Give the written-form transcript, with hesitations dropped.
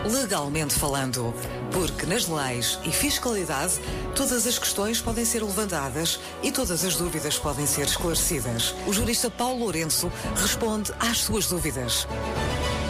legalmente falando. Porque nas leis e fiscalidade, todas as questões podem ser levantadas e todas as dúvidas podem ser esclarecidas. O jurista Paulo Lourenço responde às suas dúvidas.